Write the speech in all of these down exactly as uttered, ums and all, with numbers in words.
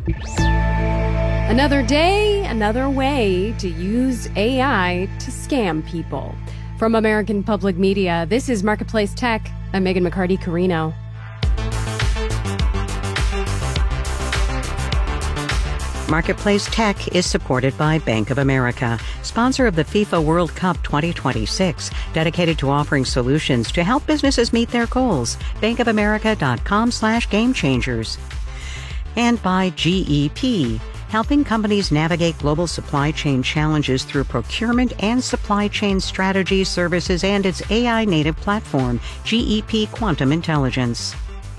Another day, another way to use A I to scam people. From American Public Media, this is Marketplace Tech. I'm Megan McCarty-Carino. Marketplace Tech is supported by Bank of America, sponsor of the FIFA World Cup twenty twenty-six, dedicated to offering solutions to help businesses meet their goals. bankofamerica.com slash game changers. And by G E P, helping companies navigate global supply chain challenges through procurement and supply chain strategy services and its A I-native platform, G E P Quantum Intelligence.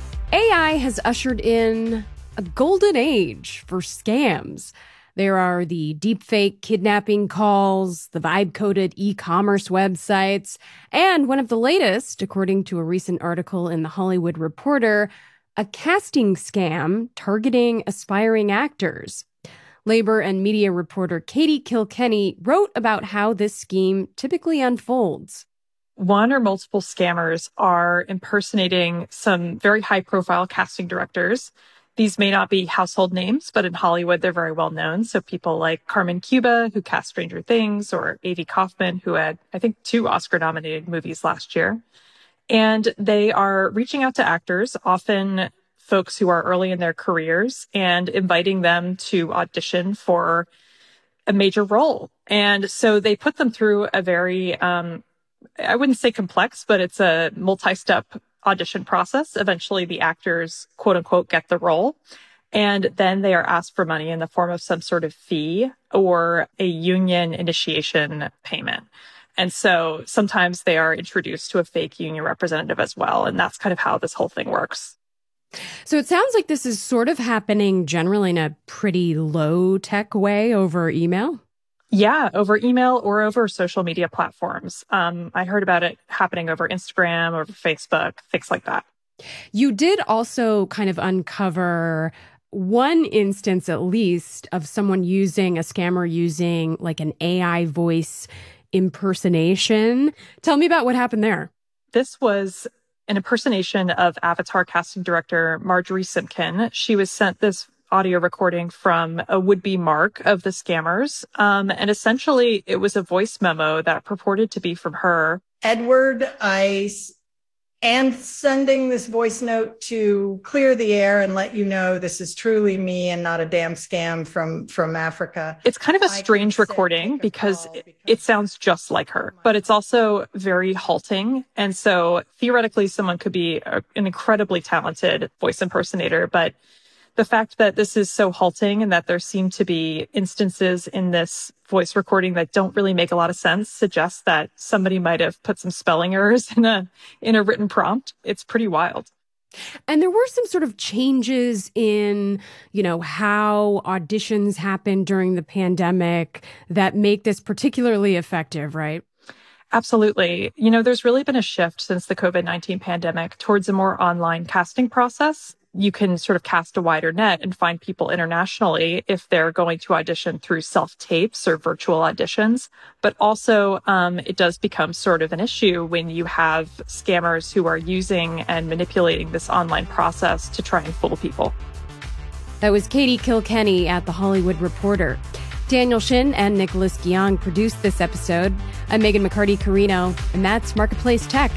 A I has ushered in a golden age for scams. There are the deepfake kidnapping calls, the vibe-coded e-commerce websites, and one of the latest, according to a recent article in The Hollywood Reporter, a casting scam targeting aspiring actors. Labor and media reporter Katie Kilkenny wrote about how this scheme typically unfolds. One or multiple scammers are impersonating some very high-profile casting directors. These may not be household names, but in Hollywood, they're very well known. So people like Carmen Cuba, who cast Stranger Things, or Avi Kaufman, who had, I think, two Oscar-nominated movies last year. And they are reaching out to actors, often folks who are early in their careers, and inviting them to audition for a major role. And so they put them through a very, um, I wouldn't say complex, but it's a multi-step audition process. Eventually, the actors, quote unquote, get the role. And then they are asked for money in the form of some sort of fee or a union initiation payment. And so sometimes they are introduced to a fake union representative as well. And that's kind of how this whole thing works. So it sounds like this is sort of happening generally in a pretty low tech way over email. Yeah, over email or over social media platforms. Um, I heard about it happening over Instagram, over Facebook, things like that. You did also kind of uncover one instance, at least, of someone using a scammer using like an A I voice impersonation. Tell me about what happened there. This was an impersonation of Avatar casting director Marjorie Simpkin. She was sent this audio recording from a would-be mark of the scammers. Um, and essentially, it was a voice memo that purported to be from her. Edward, I am sending this voice note to clear the air and let you know this is truly me and not a damn scam from, from Africa. It's kind of a strange recording because it, it sounds just like her, but it's also very halting. And so theoretically, someone could be a, an incredibly talented voice impersonator, but the fact that this is so halting and that there seem to be instances in this voice recording that don't really make a lot of sense suggests that somebody might have put some spelling errors in a in a written prompt. It's pretty wild. And there were some sort of changes in, you know, how auditions happened during the pandemic that make this particularly effective, right? Absolutely. You know, there's really been a shift since the COVID nineteen pandemic towards a more online casting process. You can sort of cast a wider net and find people internationally if they're going to audition through self-tapes or virtual auditions. But also, um, it does become sort of an issue when you have scammers who are using and manipulating this online process to try and fool people. That was Katie Kilkenny at The Hollywood Reporter. Daniel Shin and Nicholas Giang produced this episode. I'm Megan McCarty-Carino, and that's Marketplace Tech.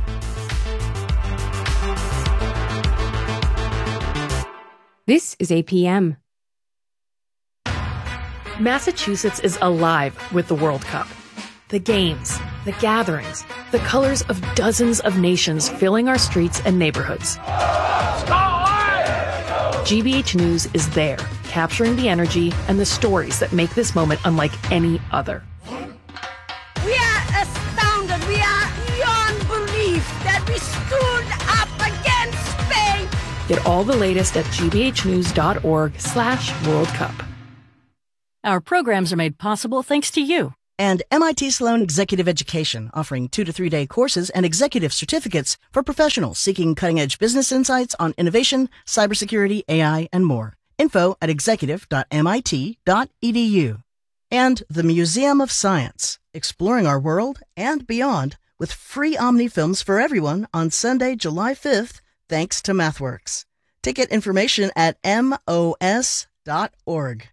This is A P M. Massachusetts is alive with the World Cup. The games, the gatherings, the colors of dozens of nations filling our streets and neighborhoods. G B H News is there, capturing the energy and the stories that make this moment unlike any other. We are astounded. We are beyond belief that we stood up against Spain. Get all the latest at gbhnews.org slash World Cup. Our programs are made possible thanks to you. And M I T Sloan Executive Education, offering two to three day courses and executive certificates for professionals seeking cutting-edge business insights on innovation, cybersecurity, A I, and more. Info at executive dot m i t dot e d u. And the Museum of Science, exploring our world and beyond with free Omni films for everyone on Sunday, July fifth, thanks to MathWorks. Ticket information at mos dot org.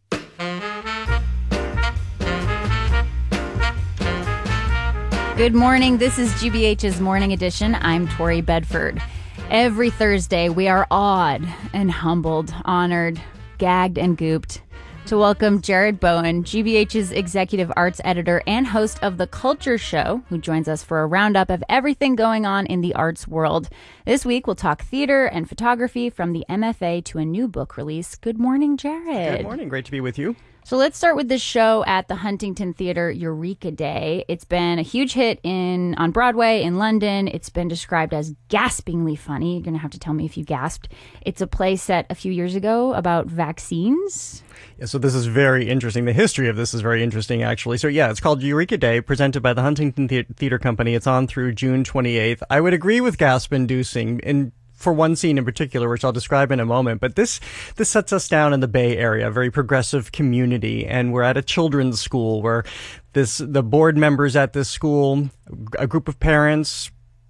Good morning. This is G B H's Morning Edition. I'm Tori Bedford. Every Thursday, we are awed and humbled, honored, gagged, and gooped to welcome Jared Bowen, G B H's executive arts editor and host of The Culture Show, who joins us for a roundup of everything going on in the arts world. This week, we'll talk theater and photography from the M F A to a new book release. Good morning, Jared. Good morning. Great to be with you. So let's start with this show at the Huntington Theatre, Eureka Day. It's been a huge hit in on Broadway in London. It's been described as gaspingly funny. You're going to have to tell me if you gasped. It's a play set a few years ago about vaccines. Yeah, so this is very interesting. The history of this is very interesting, actually. So yeah, it's called Eureka Day, presented by the Huntington the- Theatre Company. It's on through June twenty-eighth. I would agree with gasp-inducing in for one scene in particular, which I'll describe in a moment. But this this sets us down in the Bay Area, a very progressive community, and we're at a children's school where this the board members at this school, a group of parents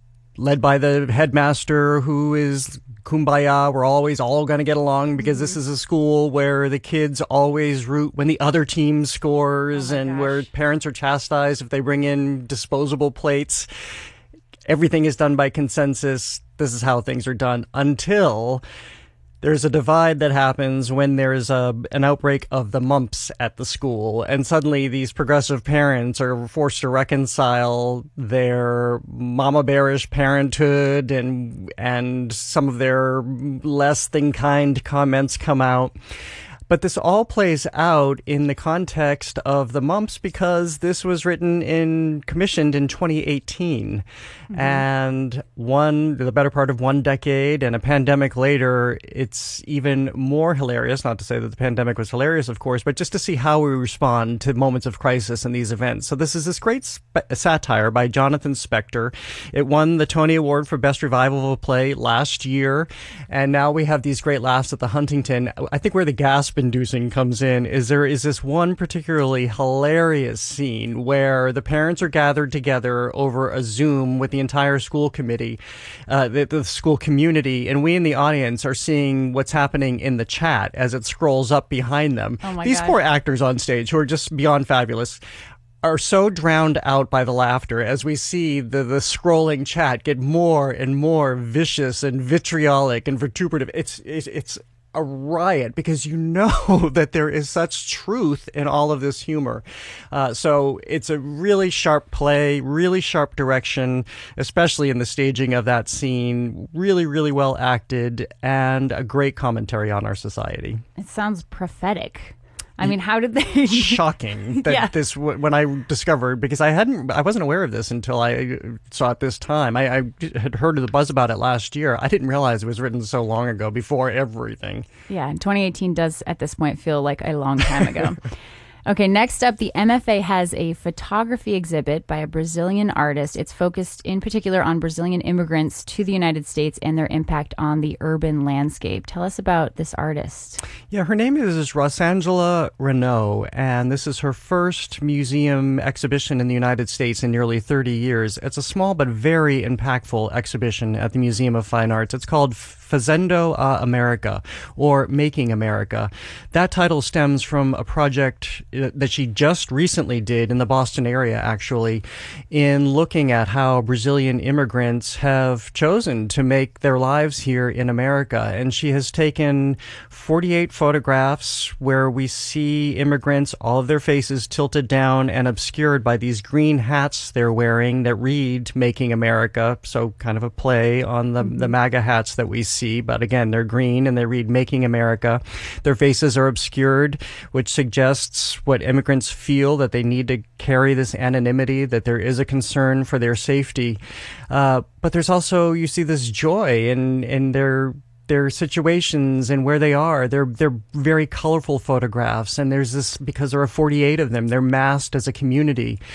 led by the headmaster who is kumbaya. We're always all going to get along because mm-hmm. this is a school where the kids always root when the other team scores, oh and gosh. where parents are chastised if they bring in disposable plates. Everything is done by consensus. This is how things are done until there's a divide that happens when there's a, an outbreak of the mumps at the school. And suddenly these progressive parents are forced to reconcile their mama bearish parenthood, and, and some of their less than kind comments come out. But this all plays out in the context of the mumps because this was written in, commissioned in twenty eighteen. Mm-hmm. And one, the better part of one decade and a pandemic later, it's even more hilarious. Not to say that the pandemic was hilarious, of course, but just to see how we respond to moments of crisis in these events. So this is this great sp- satire by Jonathan Spector. It won the Tony Award for Best Revival of a Play last year. And now we have these great laughs at the Huntington. I think where the gasp inducing comes in is there is this one particularly hilarious scene where the parents are gathered together over a Zoom with the entire school committee, uh, the, the school community, and we in the audience are seeing what's happening in the chat as it scrolls up behind them. Oh my These God. poor actors on stage who are just beyond fabulous are so drowned out by the laughter as we see the, the scrolling chat get more and more vicious and vitriolic and vituperative. It's, it's, it's a riot because you know that there is such truth in all of this humor. Uh, so it's a really sharp play, really sharp direction, especially in the staging of that scene. Really, really well acted, and a great commentary on our society. It sounds prophetic. I mean, how did they? Shocking that yeah. this, when I discovered, because I hadn't, I wasn't aware of this until I saw it this time. I, I had heard of the buzz about it last year. I didn't realize it was written so long ago, before everything. Yeah, and twenty eighteen does at this point feel like a long time ago. Okay, next up, the M F A has a photography exhibit by a Brazilian artist. It's focused in particular on Brazilian immigrants to the United States and their impact on the urban landscape. Tell us about this artist. Yeah, her name is Rosangela Renault, and this is her first museum exhibition in the United States in nearly thirty years. It's a small but very impactful exhibition at the Museum of Fine Arts. It's called Fazendo a America, or Making America. That title stems from a project that she just recently did in the Boston area, actually, in looking at how Brazilian immigrants have chosen to make their lives here in America. And she has taken forty-eight photographs where we see immigrants, all of their faces tilted down and obscured by these green hats they're wearing that read Making America. So kind of a play on the, mm-hmm. the MAGA hats that we see. But again, they're green and they read Making America. Their faces are obscured, which suggests what immigrants feel, that they need to carry this anonymity, that there is a concern for their safety. Uh, but there's also, you see this joy in, in their their situations and where they are. They're they're very colorful photographs, and there's this, because there are forty-eight of them, they're masked as a community.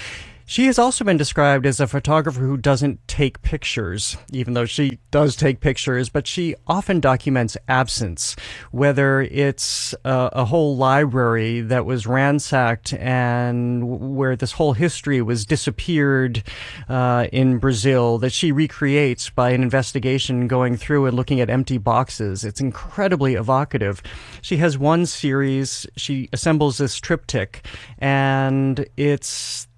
She has also been described as a photographer who doesn't take pictures, even though she does take pictures, but she often documents absence, whether it's a, a whole library that was ransacked and where this whole history was disappeared uh, in Brazil, that she recreates by an investigation going through and looking at empty boxes. It's incredibly evocative. She has one series, she assembles this triptych, and it's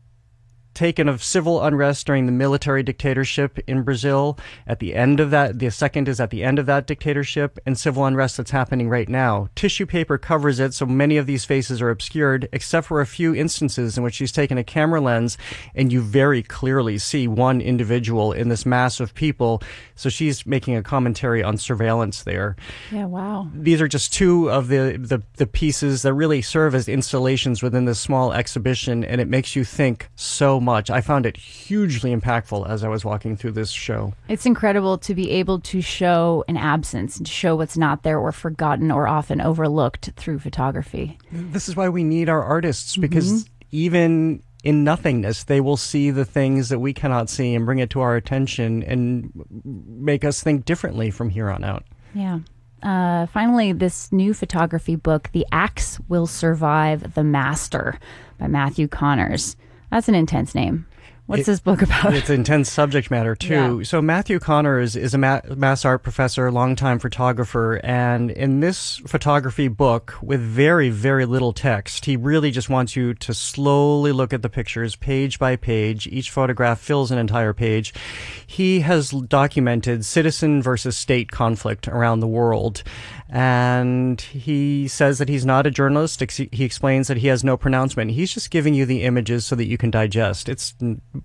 taken of civil unrest during the military dictatorship in Brazil. At the end of that, the second is at the end of that dictatorship, and civil unrest that's happening right now. Tissue paper covers it, so many of these faces are obscured, except for a few instances in which she's taken a camera lens, and you very clearly see one individual in this mass of people. So she's making a commentary on surveillance there. Yeah, wow. These are just two of the, the, the pieces that really serve as installations within this small exhibition, and it makes you think so much. much. I found it hugely impactful as I was walking through this show. It's incredible to be able to show an absence and to show what's not there or forgotten or often overlooked through photography. This is why we need our artists, because Mm-hmm. even in nothingness, they will see the things that we cannot see and bring it to our attention and make us think differently from here on out. Yeah. Uh, finally, this new photography book, The Axe Will Survive the Master by Matthew Connors. That's an intense name. What's It- this book about? It's intense subject matter, too. Yeah. So Matthew Connors is a ma- mass art professor, longtime photographer, and in this photography book, with very, very little text, he really just wants you to slowly look at the pictures, page by page. Each photograph fills an entire page. He has documented citizen versus state conflict around the world, and he says that he's not a journalist. Ex- He explains that he has no pronouncement. He's just giving you the images so that you can digest. It's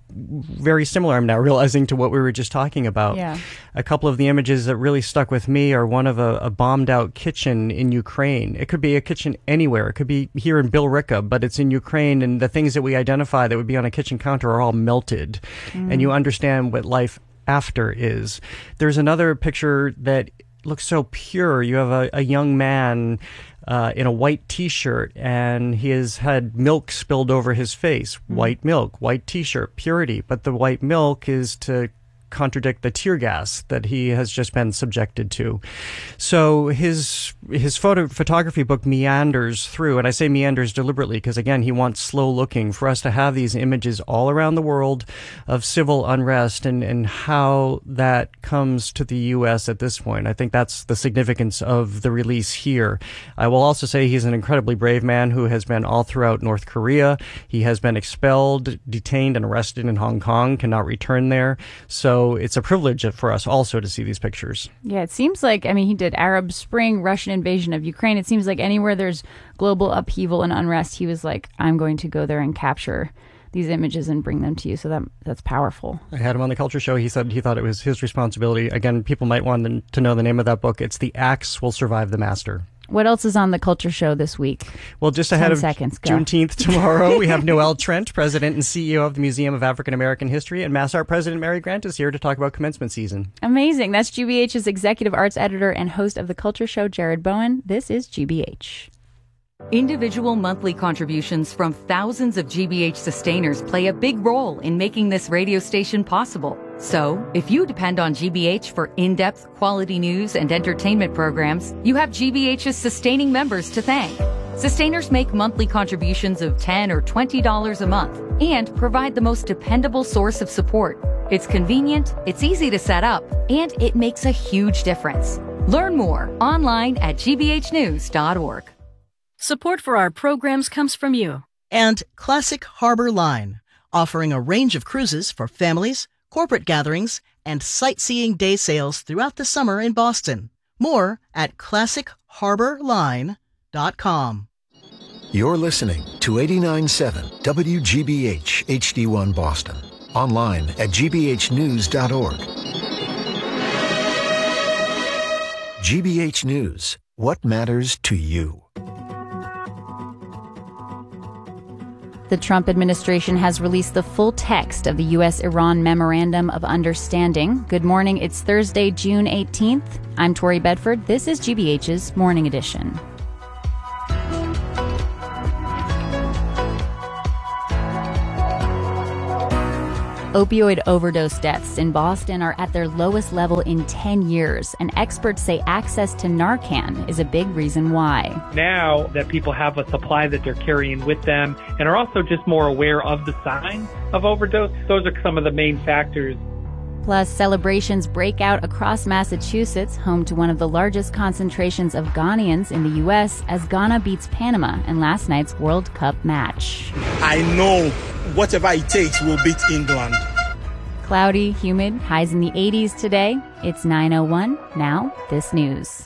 very similar, I'm now realizing, to what we were just talking about. Yeah. A couple of the images that really stuck with me are one of a, a bombed out kitchen in Ukraine. It could be a kitchen anywhere. It could be here in Billerica, but it's in Ukraine, and the things that we identify that would be on a kitchen counter are all melted. Mm. And you understand what life after is. There's another picture that looks so pure. You have a, a young man Uh, in a white T-shirt, and he has had milk spilled over his face. White milk, white T-shirt, purity. But the white milk is to contradict the tear gas that he has just been subjected to. So his his photo photography book meanders through, and I say meanders deliberately because, again, he wants slow looking for us to have these images all around the world of civil unrest and, and how that comes to the U S at this point. I think that's the significance of the release here. I will also say he's an incredibly brave man who has been all throughout North Korea. He has been expelled, detained, and arrested in Hong Kong, cannot return there. So it's a privilege for us also to see these pictures. Yeah, it seems like, I mean, he did Arab Spring, Russian invasion of Ukraine. It seems like anywhere there's global upheaval and unrest, he was like, I'm going to go there and capture these images and bring them to you. So that that's powerful. I had him on the Culture Show. He said he thought it was his responsibility. Again, people might want to know the name of that book. It's The Axe Will Survive the Master. What else is on the Culture Show this week? Well, just ahead Ten of seconds, go. Juneteenth tomorrow, we have Noel Trent, President and C E O of the Museum of African American History, and Mass Art President Mary Grant is here to talk about commencement season. Amazing. That's G B H's Executive Arts Editor and host of the Culture Show, Jared Bowen. This is G B H. Individual monthly contributions from thousands of G B H sustainers play a big role in making this radio station possible. So, if you depend on G B H for in-depth quality news and entertainment programs, you have G B H's sustaining members to thank. Sustainers make monthly contributions of ten dollars or twenty dollars a month and provide the most dependable source of support. It's convenient, it's easy to set up, and it makes a huge difference. Learn more online at g b h news dot org. Support for our programs comes from you. And Classic Harbor Line, offering a range of cruises for families, corporate gatherings, and sightseeing day sails throughout the summer in Boston. More at classic harbor line dot com. You're listening to eighty-nine point seven W G B H H D one Boston. Online at g b h news dot org. G B H News. What matters to you? The Trump administration has released the full text of the U S Iran Memorandum of Understanding. Good morning. It's Thursday, June eighteenth. I'm Tori Bedford. This is G B H's Morning Edition. Opioid overdose deaths in Boston are at their lowest level in ten years, and experts say access to Narcan is a big reason why. Now that people have a supply that they're carrying with them and are also just more aware of the signs of overdose, those are some of the main factors. Plus, celebrations break out across Massachusetts, home to one of the largest concentrations of Ghanaians in the U S, as Ghana beats Panama in last night's World Cup match. I know whatever it takes, we'll beat England. Cloudy, humid, highs in the eighties today. It's nine oh one. Now, this news.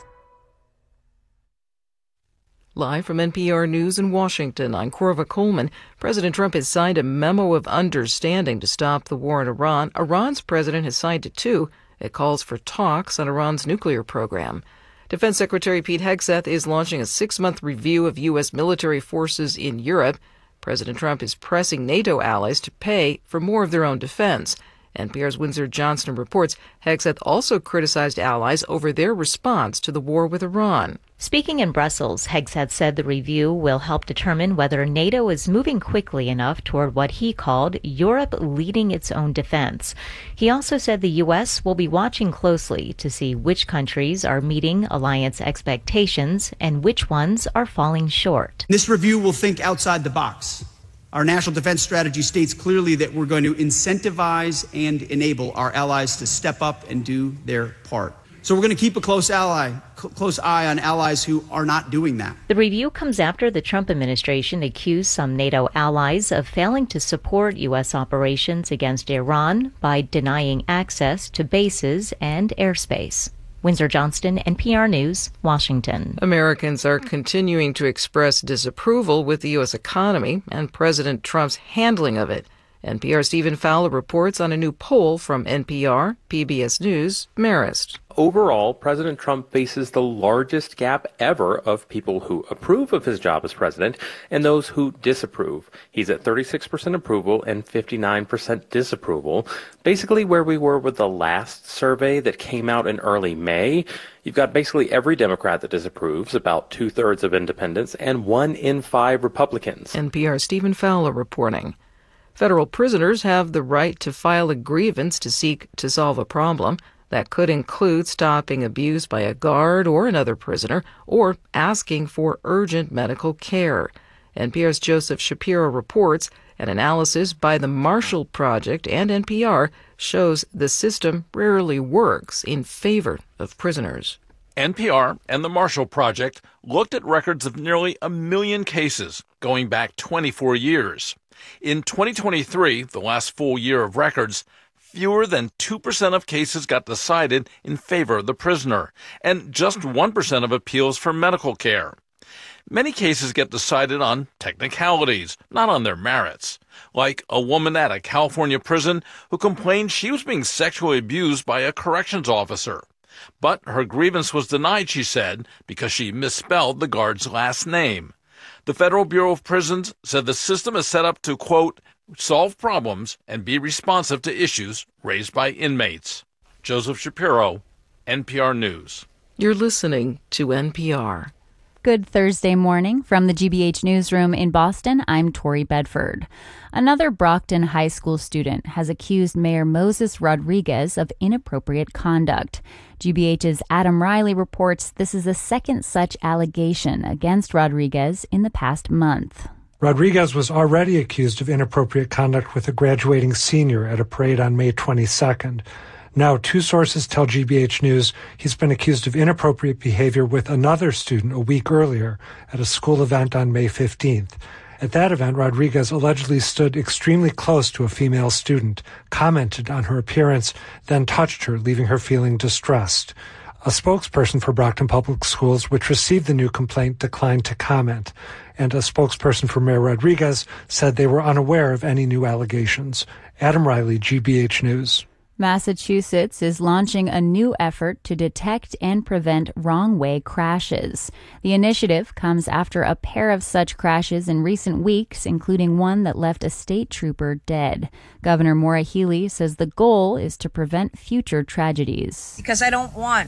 Live from N P R News in Washington, I'm Corva Coleman. President Trump has signed a memo of understanding to stop the war in Iran. Iran's president has signed it too. It calls for talks on Iran's nuclear program. Defense Secretary Pete Hegseth is launching a six-month review of U S military forces in Europe. President Trump is pressing NATO allies to pay for more of their own defense. N P R's Windsor Johnston reports Hegseth also criticized allies over their response to the war with Iran. Speaking in Brussels, Hegseth said the review will help determine whether NATO is moving quickly enough toward what he called Europe leading its own defense. He also said the U S will be watching closely to see which countries are meeting alliance expectations and which ones are falling short. This review will think outside the box. Our national defense strategy states clearly that we're going to incentivize and enable our allies to step up and do their part. So we're going to keep a close ally, close eye on allies who are not doing that. The review comes after the Trump administration accused some NATO allies of failing to support U S operations against Iran by denying access to bases and airspace. Windsor Johnston, N P R News, Washington. Americans are continuing to express disapproval with the U S economy and President Trump's handling of it. N P R's Stephen Fowler reports on a new poll from N P R, P B S News, Marist. Overall, President Trump faces the largest gap ever of people who approve of his job as president and those who disapprove. He's at thirty-six percent approval and fifty-nine percent disapproval, basically where we were with the last survey that came out in early May. You've got basically every Democrat that disapproves, about two-thirds of independents, and one in five Republicans. N P R's Stephen Fowler reporting. Federal prisoners have the right to file a grievance to seek to solve a problem. That could include stopping abuse by a guard or another prisoner, or asking for urgent medical care. N P R's Joseph Shapiro reports an analysis by the Marshall Project and N P R shows the system rarely works in favor of prisoners. N P R and the Marshall Project looked at records of nearly a million cases going back twenty-four years. In twenty twenty-three, the last full year of records, fewer than two percent of cases got decided in favor of the prisoner, and just one percent of appeals for medical care. Many cases get decided on technicalities, not on their merits, like a woman at a California prison who complained she was being sexually abused by a corrections officer. But her grievance was denied, she said, because she misspelled the guard's last name. The Federal Bureau of Prisons said the system is set up to, quote, solve problems and be responsive to issues raised by inmates. Joseph Shapiro, N P R News. You're listening to N P R. Good Thursday morning from the G B H Newsroom in Boston. I'm Tori Bedford. Another Brockton High School student has accused Mayor Moses Rodriguez of inappropriate conduct. G B H's Adam Riley reports this is the second such allegation against Rodriguez in the past month. Rodriguez was already accused of inappropriate conduct with a graduating senior at a parade on May twenty-second. Now, two sources tell G B H News he's been accused of inappropriate behavior with another student a week earlier at a school event on May fifteenth. At that event, Rodriguez allegedly stood extremely close to a female student, commented on her appearance, then touched her, leaving her feeling distressed. A spokesperson for Brockton Public Schools, which received the new complaint, declined to comment, and a spokesperson for Mayor Rodriguez said they were unaware of any new allegations. Adam Riley, G B H News. Massachusetts is launching a new effort to detect and prevent wrong-way crashes. The initiative comes after a pair of such crashes in recent weeks, including one that left a state trooper dead. Governor Maura Healey says the goal is to prevent future tragedies. Because I don't want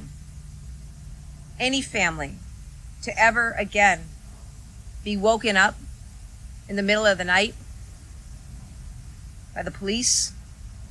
any family to ever again be woken up in the middle of the night by the police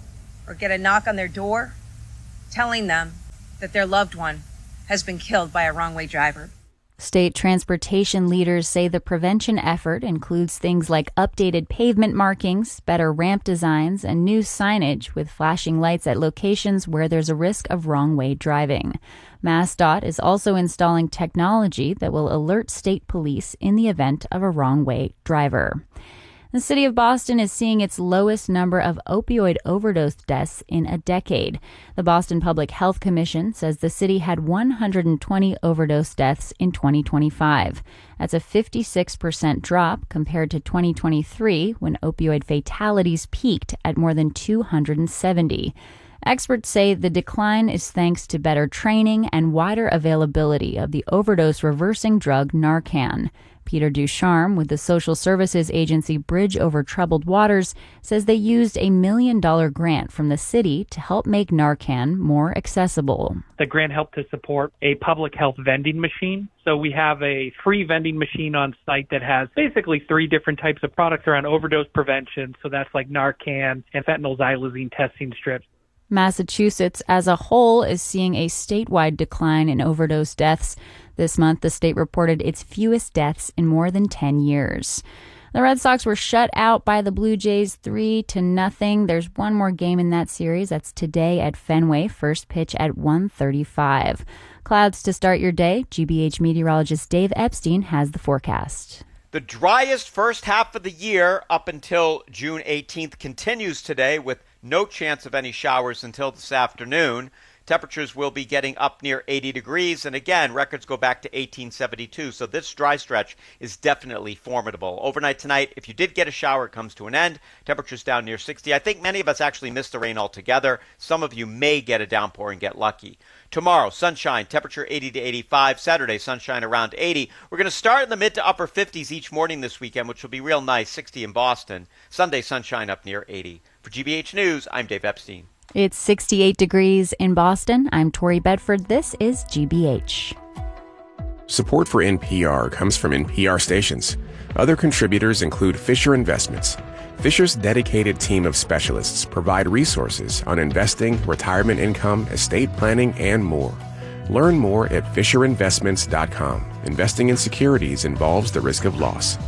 or get a knock on their door telling them that their loved one has been killed by a wrong-way driver. State transportation leaders say the prevention effort includes things like updated pavement markings, better ramp designs, and new signage with flashing lights at locations where there's a risk of wrong-way driving. MassDOT is also installing technology that will alert state police in the event of a wrong-way driver. The city of Boston is seeing its lowest number of opioid overdose deaths in a decade. The Boston Public Health Commission says the city had one hundred twenty overdose deaths in twenty twenty-five. That's a fifty-six percent drop compared to twenty twenty-three, when opioid fatalities peaked at more than two hundred seventy. Experts say the decline is thanks to better training and wider availability of the overdose reversing drug Narcan. Peter Ducharme with the social services agency Bridge Over Troubled Waters says they used a million dollar grant from the city to help make Narcan more accessible. The grant helped to support a public health vending machine. So we have a free vending machine on site that has basically three different types of products around overdose prevention. So that's like Narcan and fentanyl xylazine testing strips. Massachusetts as a whole is seeing a statewide decline in overdose deaths. This month, the state reported its fewest deaths in more than ten years. The Red Sox were shut out by the Blue Jays three to nothing. There's one more game in that series. That's today at Fenway, first pitch at one thirty-five. Clouds to start your day. G B H meteorologist Dave Epstein has the forecast. The driest first half of the year up until June eighteenth continues today with no chance of any showers until this afternoon. Temperatures will be getting up near eighty degrees, and again, records go back to eighteen seventy-two, so this dry stretch is definitely formidable. Overnight tonight, if you did get a shower, it comes to an end. Temperatures down near sixty. I think many of us actually missed the rain altogether. Some of you may get a downpour and get lucky. Tomorrow, sunshine, temperature eighty to eighty-five. Saturday, sunshine around eighty. We're going to start in the mid to upper fifties each morning this weekend, which will be real nice, sixty in Boston. Sunday, sunshine up near eighty. For G B H News, I'm Dave Epstein. It's sixty-eight degrees in Boston. I'm Tori Bedford. This is G B H. Support for N P R comes from N P R stations. Other contributors include Fisher Investments. Fisher's dedicated team of specialists provide resources on investing, retirement income, estate planning, and more. Learn more at fisher investments dot com. Investing in securities involves the risk of loss.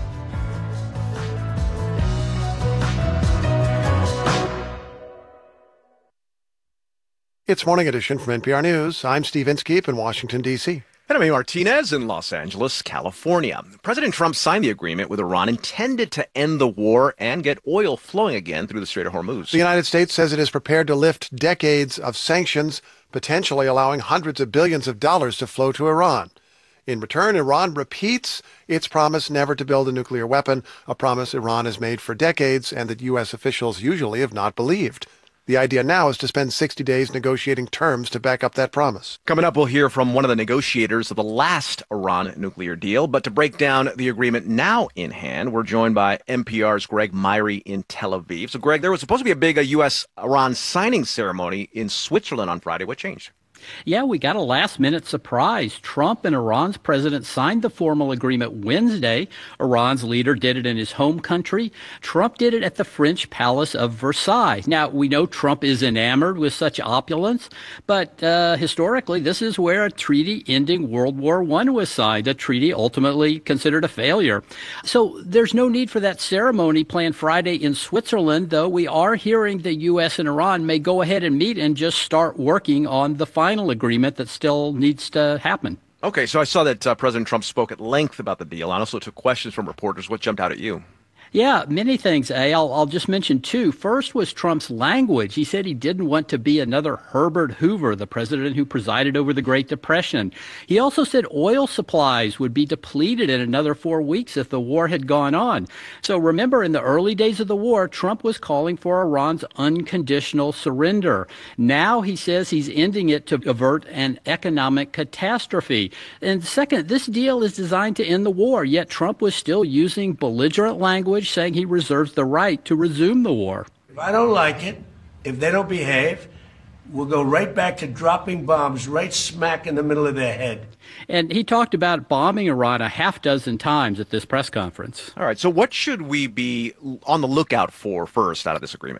It's Morning Edition from N P R News. I'm Steve Inskeep in Washington, D C And I'm Martinez in Los Angeles, California. President Trump signed the agreement with Iran intended to end the war and get oil flowing again through the Strait of Hormuz. The United States says it is prepared to lift decades of sanctions, potentially allowing hundreds of billions of dollars to flow to Iran. In return, Iran repeats its promise never to build a nuclear weapon, a promise Iran has made for decades and that U S officials usually have not believed. The idea now is to spend sixty days negotiating terms to back up that promise. Coming up, we'll hear from one of the negotiators of the last Iran nuclear deal. But to break down the agreement now in hand, we're joined by N P R's Greg Myrie in Tel Aviv. So, Greg, there was supposed to be a big U S Iran signing ceremony in Switzerland on Friday. What changed? Yeah, we got a last-minute surprise. Trump and Iran's president signed the formal agreement Wednesday. Iran's leader did it in his home country. Trump did it at the French Palace of Versailles. Now, we know Trump is enamored with such opulence, but uh, historically, this is where a treaty ending World War One was signed, a treaty ultimately considered a failure. So there's no need for that ceremony planned Friday in Switzerland, though we are hearing the U S and Iran may go ahead and meet and just start working on the final Final agreement that still needs to happen. Okay, so I saw that uh, President Trump spoke at length about the deal and also took questions from reporters. What jumped out at you? Yeah, many things, A. I'll, I'll just mention two. First was Trump's language. He said he didn't want to be another Herbert Hoover, the president who presided over the Great Depression. He also said oil supplies would be depleted in another four weeks if the war had gone on. So remember, in the early days of the war, Trump was calling for Iran's unconditional surrender. Now he says he's ending it to avert an economic catastrophe. And second, this deal is designed to end the war, yet Trump was still using belligerent language, saying he reserves the right to resume the war. If I don't like it, if they don't behave, we'll go right back to dropping bombs right smack in the middle of their head. And he talked about bombing Iran a half dozen times at this press conference. All right, so what should we be on the lookout for first out of this agreement?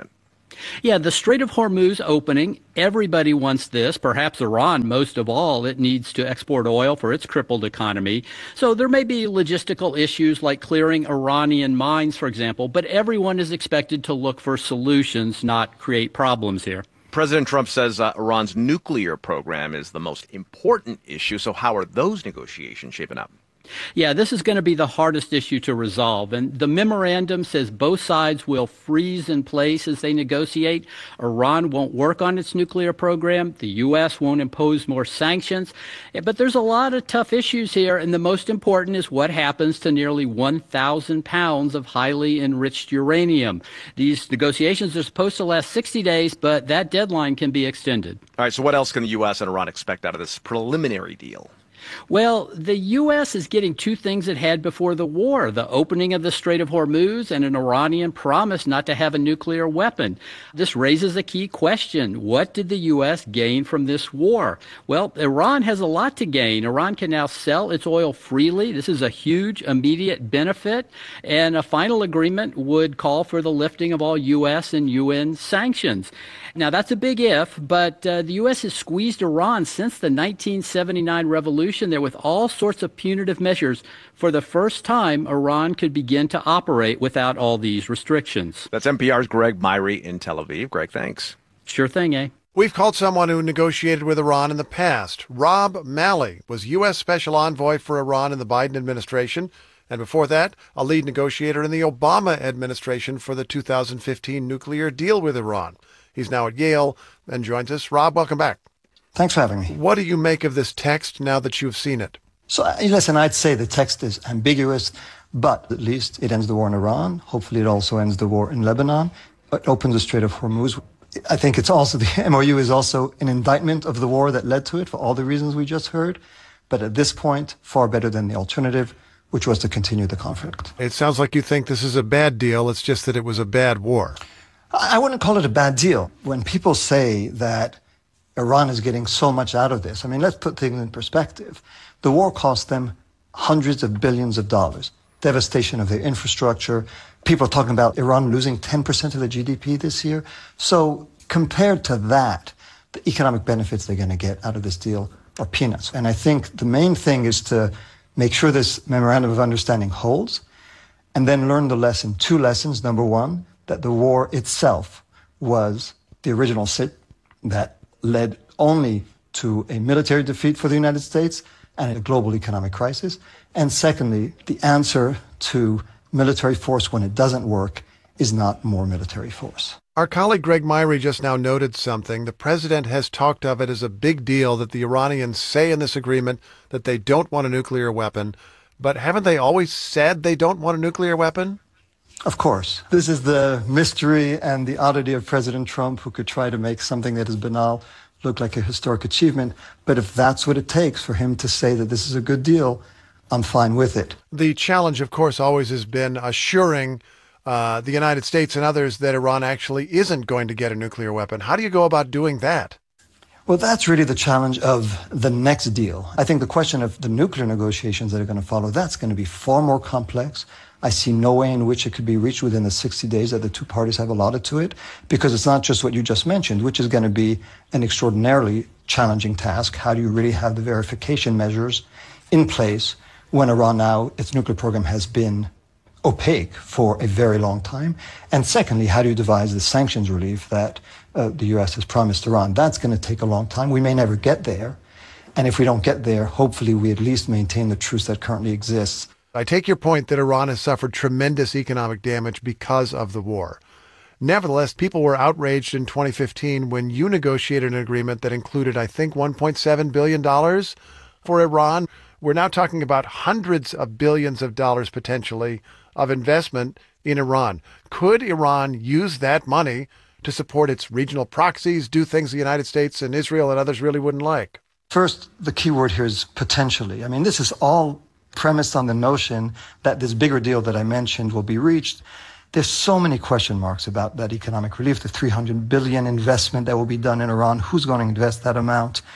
Yeah, the Strait of Hormuz opening, everybody wants this, perhaps Iran most of all. It needs to export oil for its crippled economy. So there may be logistical issues like clearing Iranian mines, for example, but everyone is expected to look for solutions, not create problems here. President Trump says uh, Iran's nuclear program is the most important issue. So how are those negotiations shaping up? Yeah, this is going to be the hardest issue to resolve. And the memorandum says both sides will freeze in place as they negotiate. Iran won't work on its nuclear program. The U S won't impose more sanctions. But there's a lot of tough issues here. And the most important is what happens to nearly one thousand pounds of highly enriched uranium. These negotiations are supposed to last sixty days, but that deadline can be extended. All right, so what else can the U S and Iran expect out of this preliminary deal? Well, the U S is getting two things it had before the war, the opening of the Strait of Hormuz and an Iranian promise not to have a nuclear weapon. This raises a key question. What did the U S gain from this war? Well, Iran has a lot to gain. Iran can now sell its oil freely. This is a huge immediate benefit. And a final agreement would call for the lifting of all U S and U N sanctions. Now, that's a big if, but uh, the U S has squeezed Iran since the nineteen seventy-nine revolution there with all sorts of punitive measures. For the first time, Iran could begin to operate without all these restrictions. That's N P R's Greg Myrie in Tel Aviv. Greg, thanks. Sure thing, eh? We've called someone who negotiated with Iran in the past. Rob Malley was U S Special Envoy for Iran in the Biden administration, and before that, a lead negotiator in the Obama administration for the two thousand fifteen nuclear deal with Iran. He's now at Yale and joins us. Rob, welcome back. Thanks for having me. What do you make of this text now that you've seen it? So, listen, I'd say the text is ambiguous, but at least it ends the war in Iran. Hopefully it also ends the war in Lebanon. It opens the Strait of Hormuz. I think it's also, the M O U is also an indictment of the war that led to it for all the reasons we just heard. But at this point, far better than the alternative, which was to continue the conflict. It sounds like you think this is a bad deal. It's just that it was a bad war. I wouldn't call it a bad deal. When people say that Iran is getting so much out of this, I mean, let's put things in perspective. The war cost them hundreds of billions of dollars, devastation of their infrastructure. People are talking about Iran losing ten percent of the G D P this year. So compared to that, the economic benefits they're going to get out of this deal are peanuts. And I think the main thing is to make sure this memorandum of understanding holds and then learn the lesson. Two lessons. Number one, that the war itself was the original sin that led only to a military defeat for the United States and a global economic crisis. And secondly, the answer to military force when it doesn't work is not more military force. Our colleague Greg Myrie just now noted something. The president has talked of it as a big deal that the Iranians say in this agreement that they don't want a nuclear weapon. But haven't they always said they don't want a nuclear weapon? Of course. This is the mystery and the oddity of President Trump, who could try to make something that is banal look like a historic achievement. But if that's what it takes for him to say that this is a good deal, I'm fine with it. The challenge, of course, always has been assuring uh, the United States and others that Iran actually isn't going to get a nuclear weapon. How do you go about doing that? Well, that's really the challenge of the next deal. I think the question of the nuclear negotiations that are going to follow, that's going to be far more complex. I see no way in which it could be reached within the sixty days that the two parties have allotted to it, because it's not just what you just mentioned, which is going to be an extraordinarily challenging task. How do you really have the verification measures in place when Iran now, its nuclear program has been opaque for a very long time? And secondly, how do you devise the sanctions relief that uh, the U S has promised Iran? That's going to take a long time. We may never get there. And if we don't get there, hopefully we at least maintain the truce that currently exists. I take your point that Iran has suffered tremendous economic damage because of the war. Nevertheless, people were outraged in twenty fifteen when you negotiated an agreement that included, I think, one point seven billion dollars for Iran. We're now talking about hundreds of billions of dollars potentially of investment in Iran. Could Iran use that money to support its regional proxies, do things the United States and Israel and others really wouldn't like? First, the key word here is potentially. I mean, this is all premised on the notion that this bigger deal that I mentioned will be reached. There's so many question marks about that economic relief, the three hundred billion dollars investment that will be done in Iran. Who's going to invest that amount?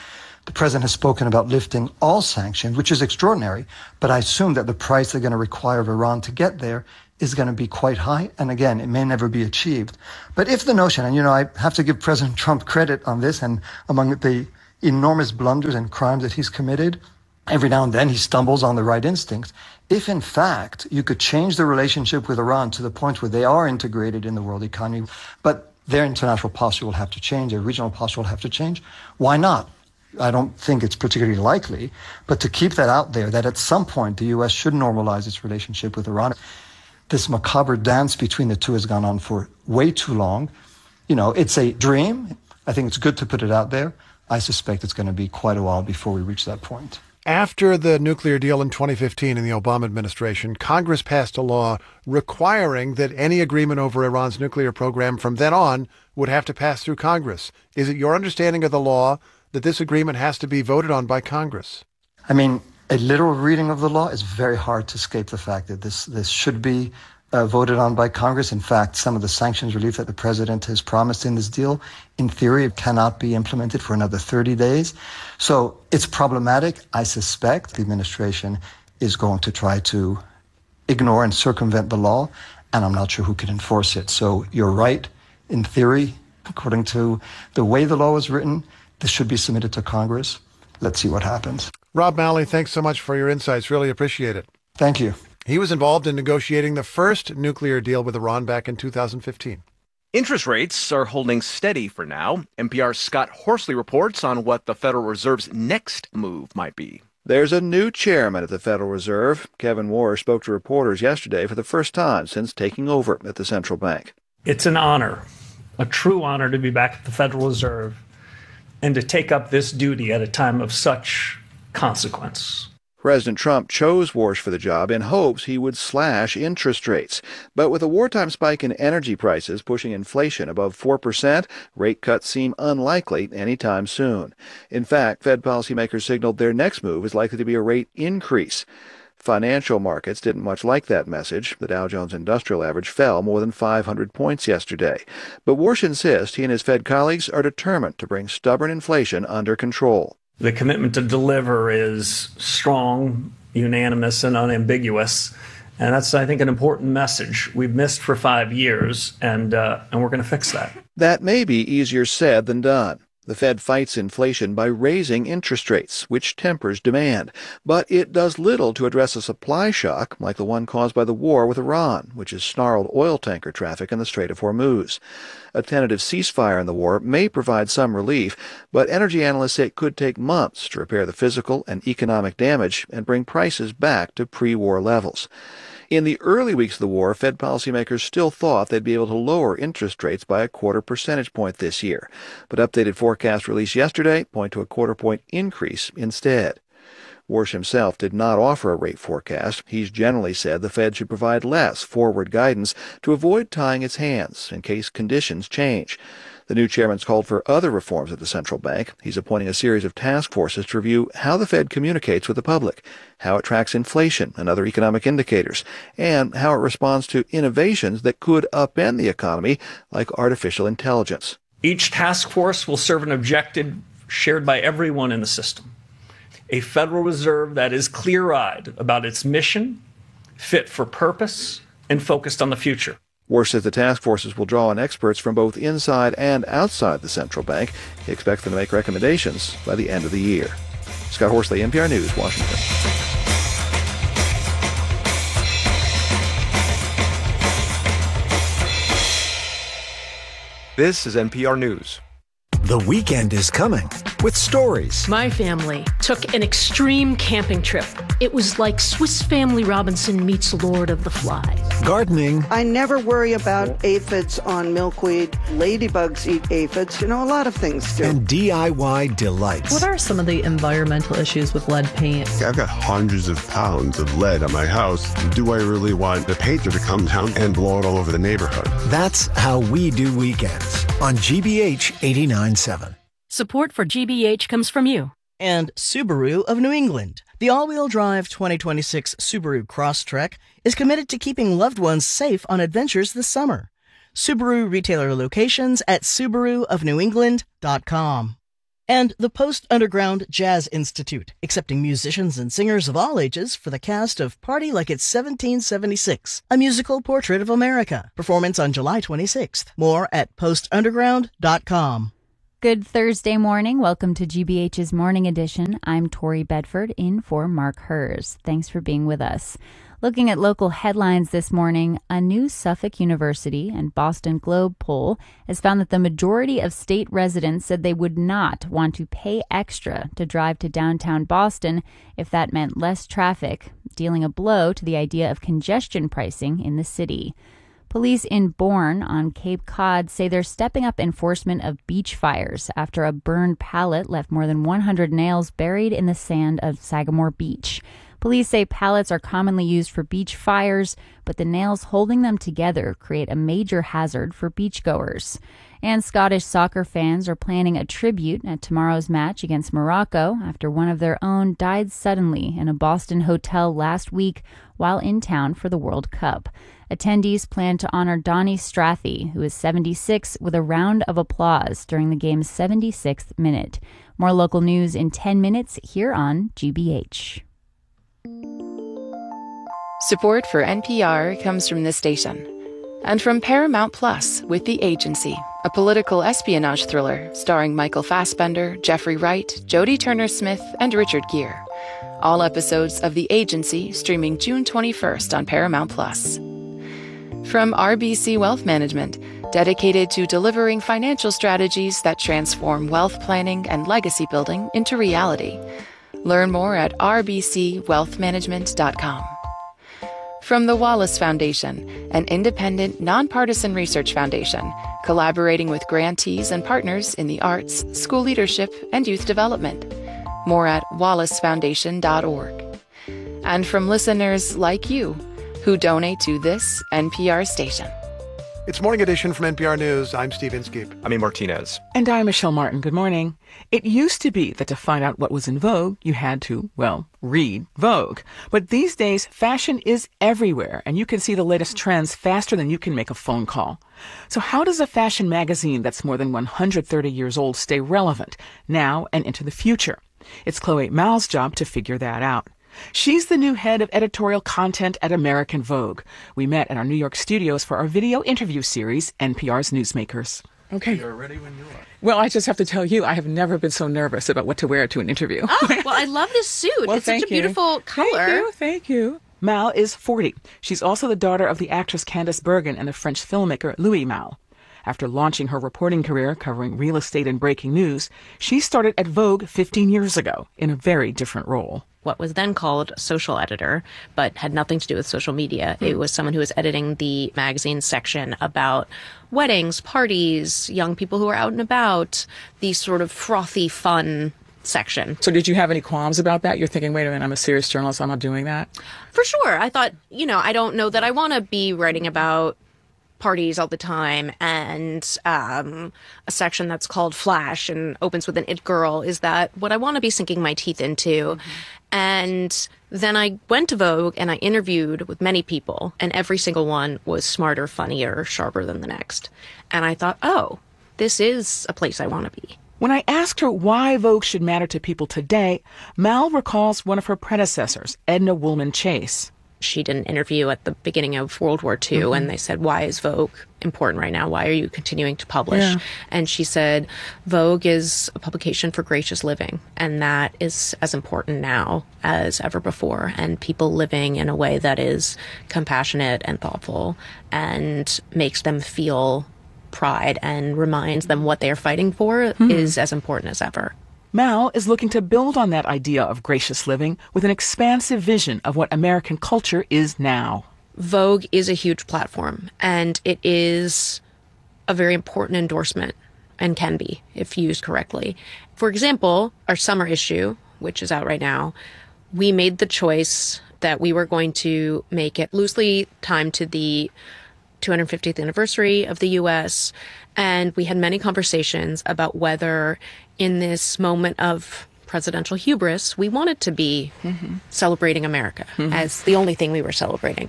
The president has spoken about lifting all sanctions, which is extraordinary, but I assume that the price they're going to require of Iran to get there is going to be quite high. And again, it may never be achieved. But if the notion, and you know, I have to give President Trump credit on this, and among the enormous blunders and crimes that he's committed, every now and then he stumbles on the right instincts. If in fact you could change the relationship with Iran to the point where they are integrated in the world economy, but their international posture will have to change, their regional posture will have to change, why not? I don't think it's particularly likely, but to keep that out there, that at some point the U S should normalize its relationship with Iran. This macabre dance between the two has gone on for way too long. You know, it's a dream. I think it's good to put it out there. I suspect it's going to be quite a while before we reach that point. After the nuclear deal in twenty fifteen in the Obama administration, Congress passed a law requiring that any agreement over Iran's nuclear program from then on would have to pass through Congress. Is it your understanding of the law that this agreement has to be voted on by Congress? I mean, a literal reading of the law is very hard to escape the fact that this, this should be uh, voted on by Congress. In fact, some of the sanctions relief that the president has promised in this deal, in theory, cannot be implemented for another thirty days. So it's problematic. I suspect the administration is going to try to ignore and circumvent the law, and I'm not sure who can enforce it. So you're right. In theory, according to the way the law is written, this should be submitted to Congress. Let's see what happens. Rob Malley, thanks so much for your insights. Really appreciate it. Thank you. He was involved in negotiating the first nuclear deal with Iran back in two thousand fifteen. Interest rates are holding steady for now. N P R's Scott Horsley reports on what the Federal Reserve's next move might be. There's a new chairman at the Federal Reserve. Kevin Warsh spoke to reporters yesterday for the first time since taking over at the central bank. It's an honor, a true honor to be back at the Federal Reserve and to take up this duty at a time of such consequence. President Trump chose Warsh for the job in hopes he would slash interest rates. But with a wartime spike in energy prices pushing inflation above four percent, rate cuts seem unlikely anytime soon. In fact, Fed policymakers signaled their next move is likely to be a rate increase. Financial markets didn't much like that message. The Dow Jones Industrial Average fell more than five hundred points yesterday. But Warsh insists he and his Fed colleagues are determined to bring stubborn inflation under control. The commitment to deliver is strong, unanimous, and unambiguous. And that's, I think, an important message. We've missed for five years, and uh, and we're going to fix that. That may be easier said than done. The Fed fights inflation by raising interest rates, which tempers demand. But it does little to address a supply shock like the one caused by the war with Iran, which has snarled oil tanker traffic in the Strait of Hormuz. A tentative ceasefire in the war may provide some relief, but energy analysts say it could take months to repair the physical and economic damage and bring prices back to pre-war levels. In the early weeks of the war, Fed policymakers still thought they'd be able to lower interest rates by a quarter percentage point this year, but updated forecasts released yesterday point to a quarter point increase instead. Warsh himself did not offer a rate forecast. He's generally said the Fed should provide less forward guidance to avoid tying its hands in case conditions change. The new chairman's called for other reforms at the central bank. He's appointing a series of task forces to review how the Fed communicates with the public, how it tracks inflation and other economic indicators, and how it responds to innovations that could upend the economy, like artificial intelligence. Each task force will serve an objective shared by everyone in the system. A Federal Reserve that is clear-eyed about its mission, fit for purpose, and focused on the future. Warsh says the task forces will draw on experts from both inside and outside the central bank. He expects them to make recommendations by the end of the year. Scott Horsley, N P R News, Washington. This is N P R News. The weekend is coming with stories. My family took an extreme camping trip. It was like Swiss Family Robinson meets Lord of the Flies. Gardening. I never worry about aphids on milkweed. Ladybugs eat aphids. You know, a lot of things do. And D I Y delights. What are some of the environmental issues with lead paint? I've got hundreds of pounds of lead on my house. Do I really want the painter to come down and blow it all over the neighborhood? That's how we do weekends on G B H eighty-nine point seven. Support for G B H comes from you. And Subaru of New England. The all-wheel drive twenty twenty-six Subaru Crosstrek is committed to keeping loved ones safe on adventures this summer. Subaru retailer locations at Subaru of New England dot com. And the Post Underground Jazz Institute, accepting musicians and singers of all ages for the cast of Party Like It's seventeen seventy-six, a musical portrait of America. Performance on July twenty-sixth. More at post underground dot com. Good Thursday morning. Welcome to G B H's Morning Edition. I'm Tori Bedford, in for Mark Hers. Thanks for being with us. Looking at local headlines this morning, a new Suffolk University and Boston Globe poll has found that the majority of state residents said they would not want to pay extra to drive to downtown Boston if that meant less traffic, dealing a blow to the idea of congestion pricing in the city. Police in Bourne on Cape Cod say they're stepping up enforcement of beach fires after a burned pallet left more than one hundred nails buried in the sand of Sagamore Beach. Police say pallets are commonly used for beach fires, but the nails holding them together create a major hazard for beachgoers. And Scottish soccer fans are planning a tribute at tomorrow's match against Morocco after one of their own died suddenly in a Boston hotel last week while in town for the World Cup. Attendees plan to honor Donny Strathy, who is seventy-six, with a round of applause during the game's seventy-sixth minute. More local news in ten minutes here on G B H. Support for N P R comes from this station and from Paramount Plus with The Agency, a political espionage thriller starring Michael Fassbender, Jeffrey Wright, Jodie Turner-Smith, and Richard Gere. All episodes of The Agency streaming June twenty-first on Paramount Plus. From R B C Wealth Management, dedicated to delivering financial strategies that transform wealth planning and legacy building into reality. Learn more at r b c wealth management dot com. From the Wallace Foundation, an independent, nonpartisan research foundation, collaborating with grantees and partners in the arts, school leadership, and youth development. More at wallace foundation dot org. And from listeners like you, who donate to this N P R station. It's Morning Edition from N P R News. I'm Steve Inskeep. I'm Ian Martinez. And I'm Michelle Martin. Good morning. It used to be that to find out what was in vogue, you had to, well, read Vogue. But these days, fashion is everywhere, and you can see the latest trends faster than you can make a phone call. So how does a fashion magazine that's more than one hundred thirty years old stay relevant now and into the future? It's Chloe Mao's job to figure that out. She's the new head of editorial content at American Vogue. We met at our New York studios for our video interview series, N P R's Newsmakers. Okay. You're ready when you are. Well, I just have to tell you, I have never been so nervous about what to wear to an interview. Oh, well, I love this suit. Well, it's such a beautiful you. color. Thank you, thank you. Mal is forty. She's also the daughter of the actress Candice Bergen and the French filmmaker Louis Mal. After launching her reporting career covering real estate and breaking news, she started at Vogue fifteen years ago in a very different role. What was then called social editor, but had nothing to do with social media. Mm. It was someone who was editing the magazine section about weddings, parties, young people who are out and about, the sort of frothy, fun section. So did you have any qualms about that? You're thinking, wait a minute, I'm a serious journalist, I'm not doing that? For sure. I thought, you know, I don't know that I want to be writing about parties all the time, and um, a section that's called Flash and opens with an it girl. Is that what I want to be sinking my teeth into? Mm-hmm. And then I went to Vogue and I interviewed with many people, and every single one was smarter, funnier, sharper than the next. And I thought, oh, this is a place I want to be. When I asked her why Vogue should matter to people today, Mal recalls one of her predecessors, Edna Woolman Chase. She did an interview at the beginning of World War Two, mm-hmm. and they said, why is Vogue important right now? Why are you continuing to publish? Yeah. And she said, Vogue is a publication for gracious living, and that is as important now as ever before. And people living in a way that is compassionate and thoughtful and makes them feel pride and reminds them what they are fighting for mm-hmm. is as important as ever. Mal is looking to build on that idea of gracious living with an expansive vision of what American culture is now. Vogue is a huge platform, and it is a very important endorsement, and can be if used correctly. For example, our summer issue, which is out right now, we made the choice that we were going to make it loosely timed to the two hundred fiftieth anniversary of the U S, and we had many conversations about whether in this moment of presidential hubris, we wanted to be mm-hmm. celebrating America mm-hmm. as the only thing we were celebrating.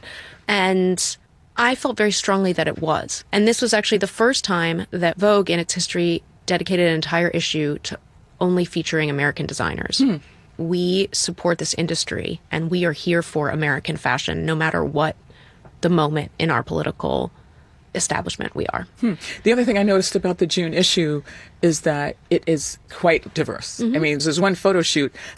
And I felt very strongly that it was. And this was actually the first time that Vogue in its history dedicated an entire issue to only featuring American designers. Hmm. We support this industry, and we are here for American fashion, no matter what the moment in our political establishment we are. Hmm. The other thing I noticed about the June issue is that it is quite diverse. Mm-hmm. I mean, there's one photo shoot